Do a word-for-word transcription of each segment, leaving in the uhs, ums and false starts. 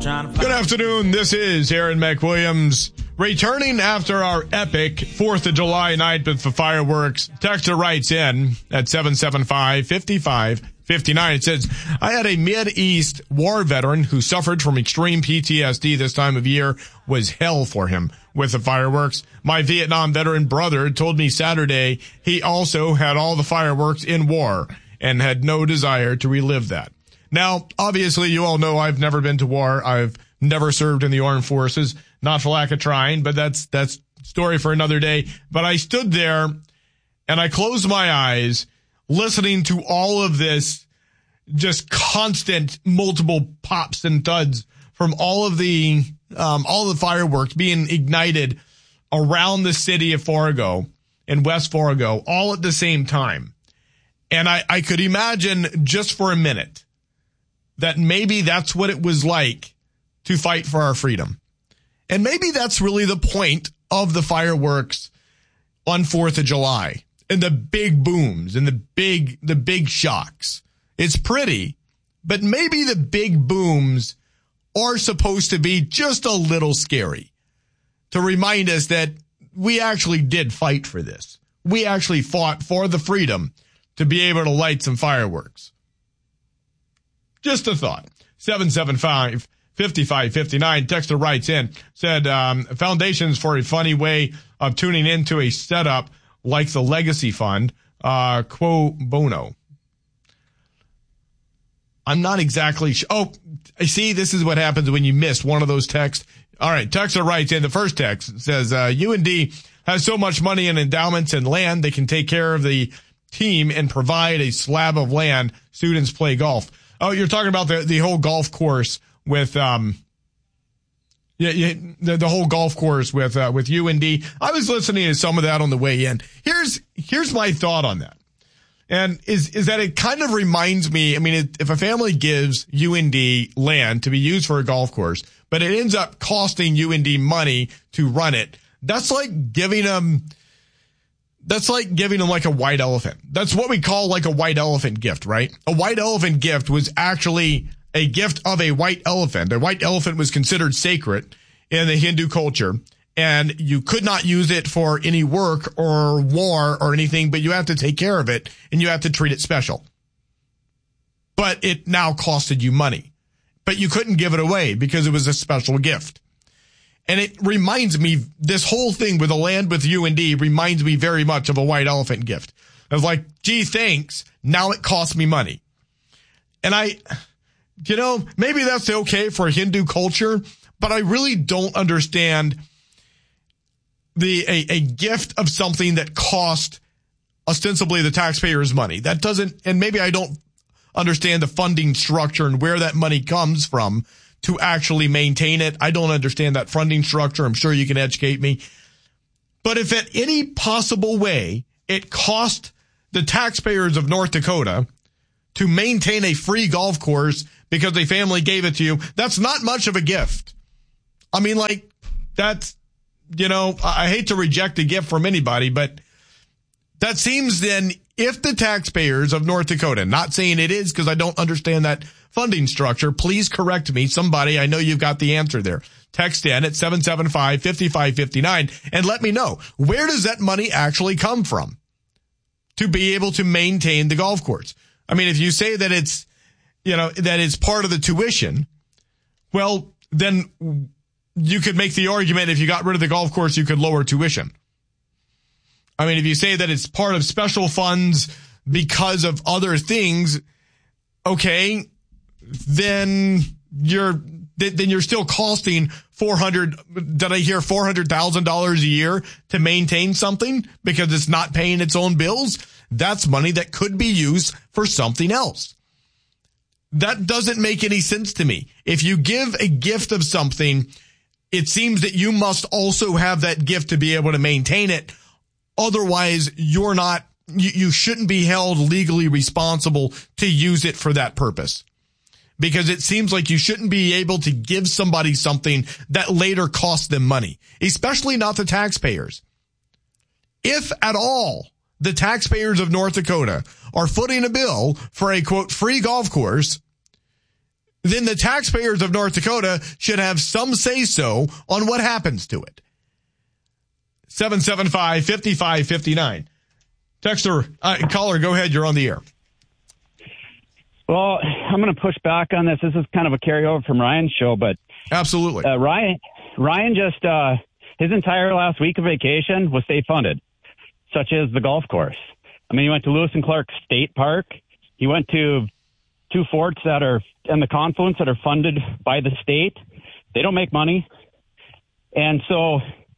Good afternoon. This is Aaron McWilliams, returning after our epic fourth of July night with the fireworks. Texter writes in at seven seven five, five five five nine. It says, I had a Mid-East war veteran who suffered from extreme P T S D this time of year. Was hell for him with the fireworks. My Vietnam veteran brother told me Saturday he also had all the fireworks in war and had no desire to relive that. Now, obviously, you all know I've never been to war. I've never served in the armed forces, not for lack of trying, but that's, that's story for another day. But I stood there and I closed my eyes listening to all of this just constant multiple pops and thuds from all of the, um, all the fireworks being ignited around the city of Fargo and West Fargo all at the same time. And I, I could imagine just for a minute that maybe that's what it was like to fight for our freedom. And maybe that's really the point of the fireworks on fourth of July and the big booms and the big, the big shocks. It's pretty, but maybe the big booms are supposed to be just a little scary to remind us that we actually did fight for this. We actually fought for the freedom to be able to light some fireworks. Just a thought. seven seven five, five five five nine. Texter writes in, said, um, foundations for a funny way of tuning into a setup like the Legacy Fund, uh, quo bono. I'm not exactly sure. Oh, I see. This is what happens when you miss one of those texts. All right. Texter writes in, the first text says, uh, U N D has so much money in endowments and land, they can take care of the team and provide a slab of land. Students play golf. Oh, you're talking about the, the whole golf course with, um, yeah, yeah the, the whole golf course with, uh, with U N D. I was listening to some of that on the way in. Here's, here's my thought on that. And is, is that it kind of reminds me, I mean, it, if a family gives U N D land to be used for a golf course, but it ends up costing U N D money to run it, that's like giving them, That's like giving them like a white elephant. That's what we call like a white elephant gift, right? A white elephant gift was actually a gift of a white elephant. A white elephant was considered sacred in the Hindu culture, and you could not use it for any work or war or anything, but you have to take care of it and you have to treat it special. But it now costed you money, but you couldn't give it away because it was a special gift. And it reminds me, this whole thing with the land with U N D reminds me very much of a white elephant gift. I was like, gee, thanks. Now it costs me money. And I, you know, maybe that's okay for Hindu culture, but I really don't understand the, a, a gift of something that cost ostensibly the taxpayers money. That doesn't, and maybe I don't understand the funding structure and where that money comes from to actually maintain it. I don't understand that funding structure. I'm sure you can educate me. But if at any possible way it cost the taxpayers of North Dakota to maintain a free golf course because a family gave it to you, that's not much of a gift. I mean, like, that's, you know, I hate to reject a gift from anybody, but that seems then if the taxpayers of North Dakota, not saying it is because I don't understand that funding structure, please correct me. Somebody, I know you've got the answer there. Text in at seven seven five, five five five nine and let me know, where does that money actually come from to be able to maintain the golf course? I mean, if you say that it's, you know, that it's part of the tuition, well, then you could make the argument if you got rid of the golf course, you could lower tuition. I mean, if you say that it's part of special funds because of other things, okay, then you're then you're still costing four hundred. Did I hear four hundred thousand dollars a year to maintain something because it's not paying its own bills? That's money that could be used for something else. That doesn't make any sense to me. If you give a gift of something, it seems that you must also have that gift to be able to maintain it. Otherwise, you're not. You, you shouldn't be held legally responsible to use it for that purpose. Because it seems like you shouldn't be able to give somebody something that later costs them money, especially not the taxpayers. If at all the taxpayers of North Dakota are footing a bill for a, quote, free golf course, then the taxpayers of North Dakota should have some say-so on what happens to it. seven seven five, five five five nine. Texter, uh, caller, go ahead. You're on the air. Well, I'm going to push back on this. This is kind of a carryover from Ryan's show, but absolutely, uh, Ryan, Ryan just uh, his entire last week of vacation was state funded, such as the golf course. I mean, he went to Lewis and Clark State Park. He went to two forts that are in the confluence that are funded by the state. They don't make money, and so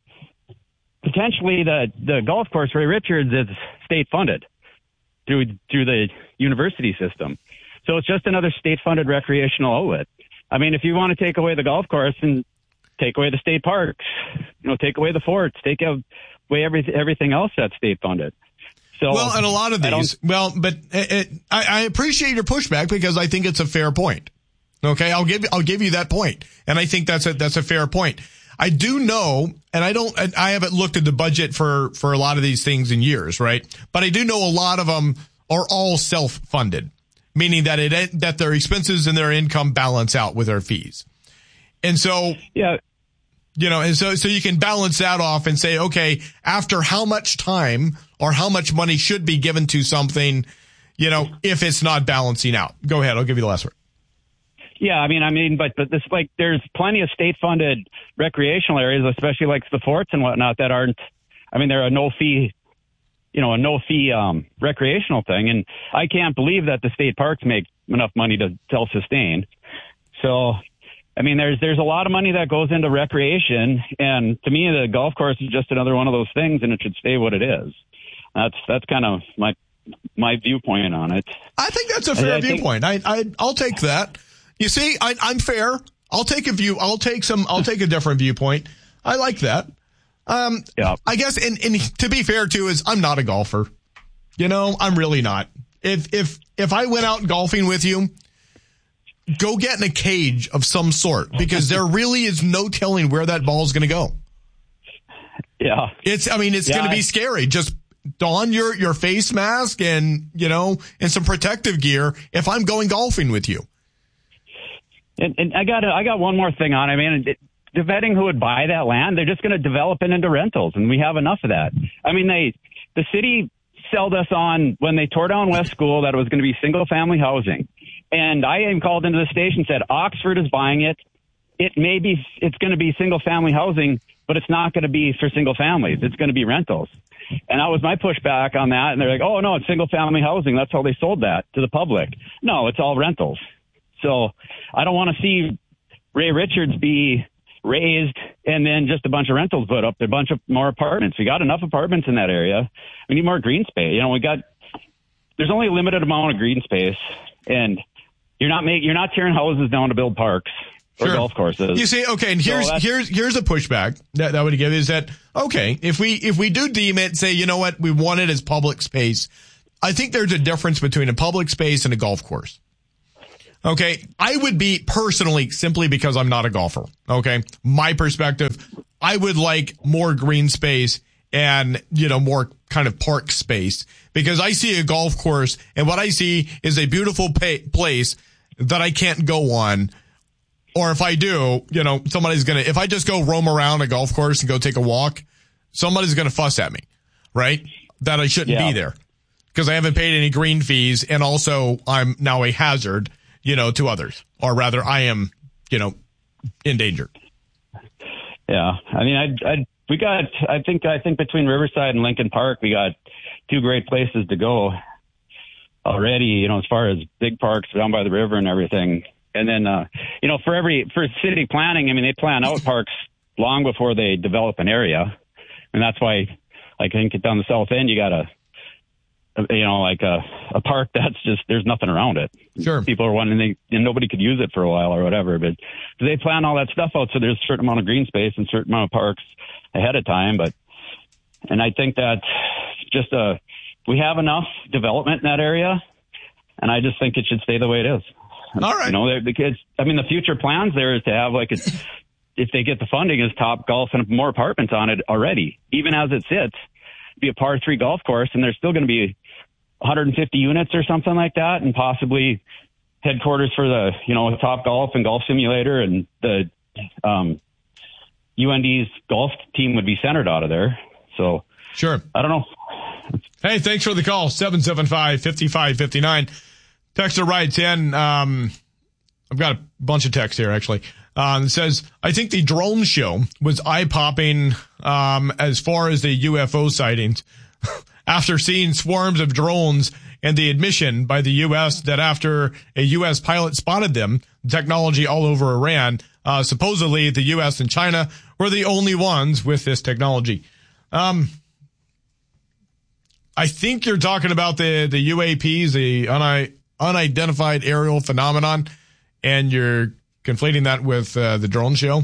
potentially the the golf course, Ray Richards, is state funded through through the university system. So it's just another state-funded recreational outlet. I mean, if you want to take away the golf course and take away the state parks, you know, take away the forts, take away every, everything else that's state-funded. So, well, and a lot of these, well, but it, it, I, I appreciate your pushback because I think it's a fair point. Okay, I'll give I'll give you that point, and I think that's a that's a fair point. I do know, and I don't, I haven't looked at the budget for for a lot of these things in years, right? But I do know a lot of them are all self-funded. Meaning that it that their expenses and their income balance out with their fees. And so, yeah, you know, and so, so you can balance that off and say, okay, after how much time or how much money should be given to something, you know, if it's not balancing out. Go ahead. I'll give you the last word. Yeah, I mean, I mean, but, but this, like, there's plenty of state funded recreational areas, especially like the forts and whatnot that aren't, I mean, they're a no fee you know, a no-fee um, recreational thing. And I can't believe that the state parks make enough money to self-sustain. So, I mean, there's there's a lot of money that goes into recreation. And to me, the golf course is just another one of those things, and it should stay what it is. That's that's kind of my my viewpoint on it. I think that's a fair I, I viewpoint. Think, I, I I'll take that. You see, I, I'm fair. I'll take a view. I'll take some. I'll take a different viewpoint. I like that. Um, yeah. I guess, and, and to be fair too, is I'm not a golfer. You know, I'm really not. If, if, if I went out golfing with you, go get in a cage of some sort because there really is no telling where that ball is going to go. Yeah. It's, I mean, it's yeah, going to be scary. Just don your, your face mask and, you know, and some protective gear if I'm going golfing with you. And, and I got, a, I got one more thing on. I mean, it, Devetting who would buy that land, they're just going to develop it into rentals, and we have enough of that. I mean, they the city sold us on when they tore down West School that it was going to be single-family housing. And I even called into the station and said, Oxford is buying it. It may be, it's going to be single-family housing, but it's not going to be for single families. It's going to be rentals. And that was my pushback on that. And they're like, oh, no, it's single-family housing. That's how they sold that to the public. No, it's all rentals. So I don't want to see Ray Richards be raised and then just a bunch of rentals put up, a bunch of more apartments. We got enough apartments in that area. We need more green space. You know, we got, there's only a limited amount of green space, and you're not making, you're not tearing houses down to build parks or sure. golf courses. You see, okay, and here's, so here's, here's a pushback that, that I would give is that, okay, if we, if we do deem it, say, you know what, we want it as public space, I think there's a difference between a public space and a golf course. Okay, I would be personally, simply because I'm not a golfer, okay, my perspective, I would like more green space and, you know, more kind of park space because I see a golf course and what I see is a beautiful pay- place that I can't go on. Or if I do, you know, somebody's going to, if I just go roam around a golf course and go take a walk, somebody's going to fuss at me, right? That I shouldn't yeah. be there because I haven't paid any green fees and also I'm now a hazard, you know, to others, or rather I am, you know, in danger. Yeah. I mean, I, I, we got, I think, I think between Riverside and Lincoln Park, we got two great places to go already, you know, as far as big parks down by the river and everything. And then, uh, you know, for every, for city planning, I mean, they plan out parks long before they develop an area. And that's why, like, I think down the south end, you got a, you know, like a, a park that's just, there's nothing around it. Sure. People are wanting, they, and nobody could use it for a while or whatever, but they plan all that stuff out. So there's a certain amount of green space and a certain amount of parks ahead of time. But, and I think that just, uh, we have enough development in that area. And I just think it should stay the way it is. All right. You know, the kids, I mean, the future plans there is to have like, a, if they get the funding, is Top Golf and more apartments on it already, even as it sits, be a par three golf course. And there's still going to be one hundred fifty units or something like that, and possibly headquarters for the, you know, Top Golf and Golf Simulator, and the um, U N D's golf team would be centered out of there. So, sure. I don't know. Hey, thanks for the call. seven seven five, five five five nine. Texter writes in, um, I've got a bunch of text here, actually. Um, it says, I think the drone show was eye-popping um, as far as the U F O sightings. After seeing swarms of drones and the admission by the U S that after a U S pilot spotted them, technology all over Iran, uh, supposedly the U S and China were the only ones with this technology. Um, I think you're talking about the, the U A Ps, the uni- unidentified aerial phenomenon, and you're conflating that with uh, the drone show.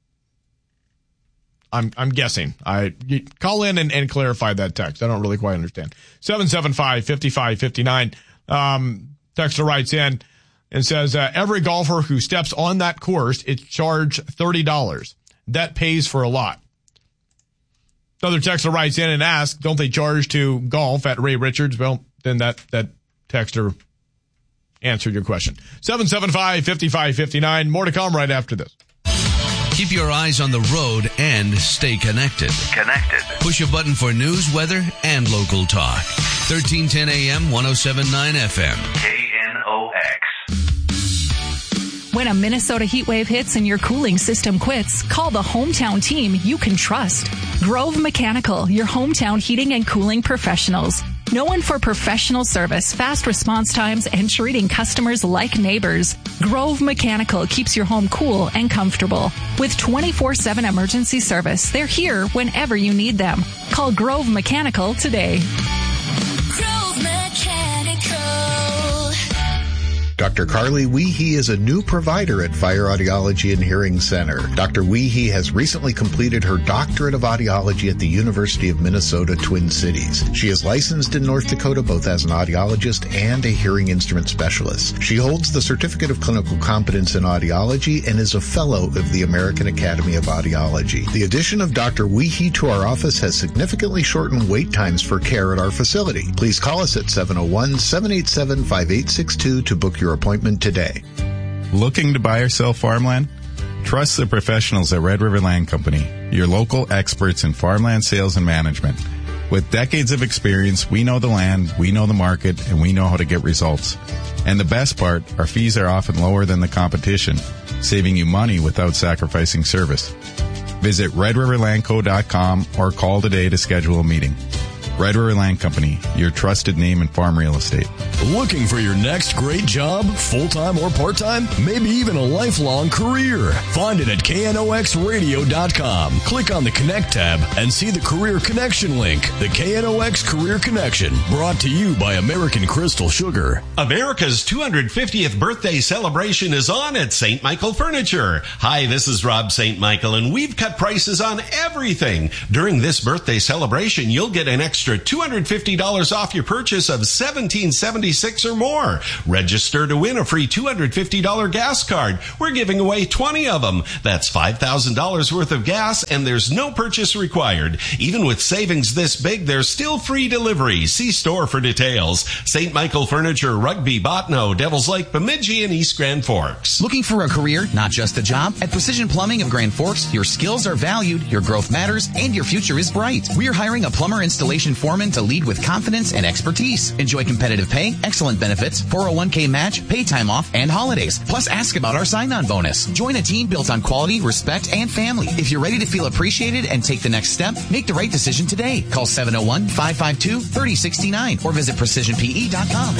I'm I'm guessing. I you call in and, and clarify that text. I don't really quite understand. seven seven five, five five five nine. Um, texter writes in and says, uh, every golfer who steps on that course, it's charged thirty dollars. That pays for a lot. Another texter writes in and asks, don't they charge to golf at Ray Richards? Well, then that, that texter answered your question. seven seven five, five five five nine. More to come right after this. Keep your eyes on the road and stay connected. Connected. Push a button for news, weather, and local talk. thirteen ten A M, one oh seven point nine F M. K N O X. When a Minnesota heat wave hits and your cooling system quits, call the hometown team you can trust. Grove Mechanical, your hometown heating and cooling professionals. Known for professional service, fast response times, and treating customers like neighbors, Grove Mechanical keeps your home cool and comfortable. With twenty-four seven emergency service, they're here whenever you need them. Call Grove Mechanical today. Grove Mechanical. Doctor Carly Weehee is a new provider at Fire Audiology and Hearing Center. Doctor Weehee has recently completed her doctorate of audiology at the University of Minnesota Twin Cities. She is licensed in North Dakota both as an audiologist and a hearing instrument specialist. She holds the Certificate of Clinical Competence in Audiology and is a fellow of the American Academy of Audiology. The addition of Doctor Weehee to our office has significantly shortened wait times for care at our facility. Please call us at seven oh one, seven eight seven, five eight six two to book your appointment today. Looking to buy or sell farmland? Trust the professionals at Red River Land Company, your local experts in farmland sales and management. With decades of experience, we know the land, we know the market, and we know how to get results. And the best part, our fees are often lower than the competition, saving you money without sacrificing service. Visit red river land co dot com or call today to schedule a meeting. Red River Land Company, your trusted name in farm real estate. Looking for your next great job, full-time or part-time? Maybe even a lifelong career? Find it at K N O X radio dot com. Click on the Connect tab and see the Career Connection link. The K N O X Career Connection, brought to you by American Crystal Sugar. America's two hundred fiftieth birthday celebration is on at Saint Michael Furniture. Hi, this is Rob Saint Michael, and we've cut prices on everything. During this birthday celebration, you'll get an extra two hundred fifty dollars off your purchase of seventeen seventy-six or more. Register to win a free two hundred fifty dollars gas card. We're giving away twenty of them. That's five thousand dollars worth of gas, and there's no purchase required. Even with savings this big, there's still free delivery. See store for details. Saint Michael Furniture, Rugby, Botno, Devils Lake, Bemidji, and East Grand Forks. Looking for a career, not just a job? At Precision Plumbing of Grand Forks, your skills are valued, your growth matters, and your future is bright. We're hiring a plumber installation foreman to lead with confidence and expertise. Enjoy competitive pay, excellent benefits, four oh one k match, pay time off, and holidays. Plus, ask about our sign-on bonus. Join a team built on quality, respect, and family. If you're ready to feel appreciated and take the next step, make the right decision today. Call seven oh one, five five two, three oh six nine or visit precision p e dot com.